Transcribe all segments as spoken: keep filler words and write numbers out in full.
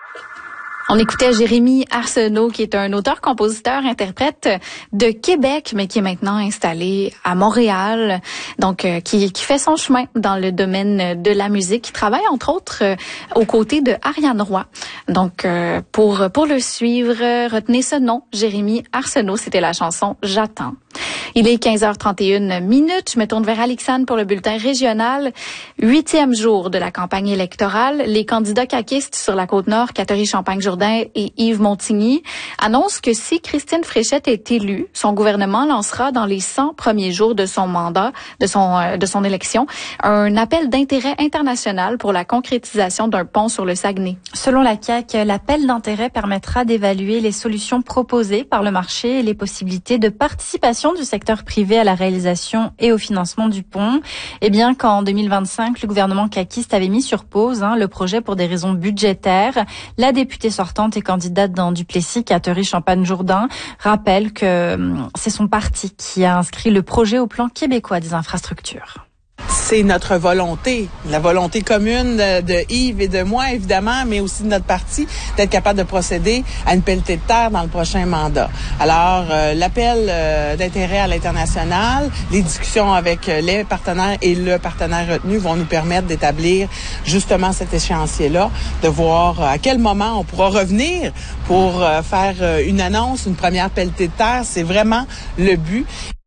On écoutait Jérémy Arsenault, qui est un auteur, compositeur, interprète de Québec, mais qui est maintenant installé à Montréal, donc euh, qui, qui fait son chemin dans le domaine de la musique, qui travaille entre autres euh, aux côtés de Ariane Roy. Donc euh, pour pour le suivre, retenez ce nom, Jérémy Arsenault, c'était la chanson J'attends. Il est quinze heures trente et une minutes. Je me tourne vers Alexandre pour le bulletin régional. Huitième jour de la campagne électorale. Les candidats caquistes sur la Côte-Nord, Catherine Champagne-Jourdain et Yves Montigny, annoncent que si Christine Fréchette est élue, son gouvernement lancera dans les cent premiers jours de son mandat, de son, euh, de son élection, un appel d'intérêt international pour la concrétisation d'un pont sur le Saguenay. Selon la C A Q, l'appel d'intérêt permettra d'évaluer les solutions proposées par le marché et les possibilités de participation du secteur privé à la réalisation et au financement du pont. Et bien qu'en deux mille vingt-cinq, le gouvernement caquiste avait mis sur pause hein, le projet pour des raisons budgétaires, la députée sortante et candidate dans Duplessis, Catherine Champagne-Jourdain, rappelle que hum, c'est son parti qui a inscrit le projet au plan québécois des infrastructures. C'est notre volonté, la volonté commune de, de Yves et de moi, évidemment, mais aussi de notre parti, d'être capable de procéder à une pelletée de terre dans le prochain mandat. Alors, euh, l'appel euh, d'intérêt à l'international, les discussions avec les partenaires et le partenaire retenu vont nous permettre d'établir justement cet échéancier-là, de voir à quel moment on pourra revenir pour euh, faire euh, une annonce, une première pelletée de terre. C'est vraiment le but.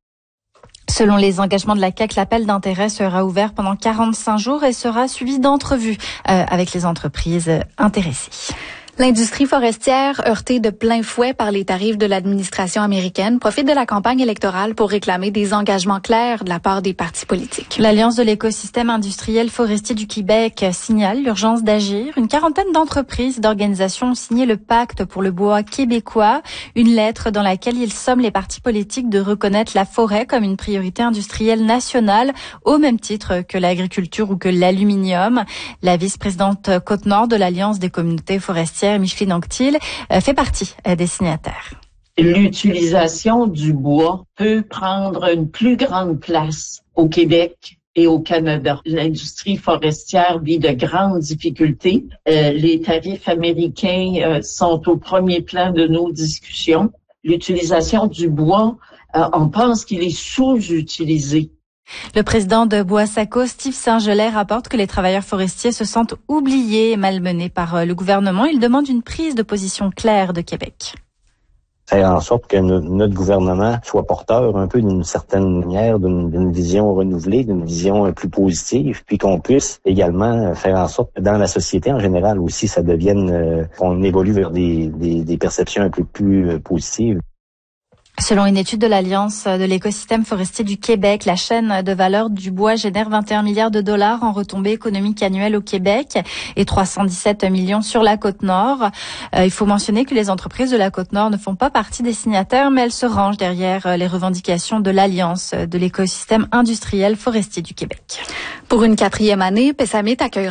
Selon les engagements de la C A Q, l'appel d'intérêt sera ouvert pendant quarante-cinq jours et sera suivi d'entrevues euh, avec les entreprises intéressées. L'industrie forestière, heurtée de plein fouet par les tarifs de l'administration américaine, profite de la campagne électorale pour réclamer des engagements clairs de la part des partis politiques. L'Alliance de l'écosystème industriel forestier du Québec signale l'urgence d'agir. Une quarantaine d'entreprises et d'organisations ont signé le pacte pour le bois québécois, une lettre dans laquelle ils somment les partis politiques de reconnaître la forêt comme une priorité industrielle nationale, au même titre que l'agriculture ou que l'aluminium. La vice-présidente Côte-Nord de l'Alliance des communautés forestières, Micheline Anctil, fait partie des signataires. L'utilisation du bois peut prendre une plus grande place au Québec et au Canada. L'industrie forestière vit de grandes difficultés. Euh, les tarifs américains euh, sont au premier plan de nos discussions. L'utilisation du bois, euh, on pense qu'il est sous-utilisé. Le président de Bois-Saco, Steve Saint-Gelais, rapporte que les travailleurs forestiers se sentent oubliés et malmenés par le gouvernement. Il demande une prise de position claire de Québec. Faire en sorte que no- notre gouvernement soit porteur un peu d'une certaine manière, d'une, d'une vision renouvelée, d'une vision plus positive, puis qu'on puisse également faire en sorte que dans la société en général aussi, ça devienne, euh, qu'on évolue vers des, des, des perceptions un peu plus euh, positives. Selon une étude de l'Alliance de l'écosystème forestier du Québec, la chaîne de valeur du bois génère vingt et un milliards de dollars en retombées économiques annuelles au Québec et trois cent dix-sept millions sur la Côte-Nord. Euh, il faut mentionner que les entreprises de la Côte-Nord ne font pas partie des signataires, mais elles se rangent derrière les revendications de l'Alliance de l'écosystème industriel forestier du Québec. Pour une quatrième année, Pessamit accueillera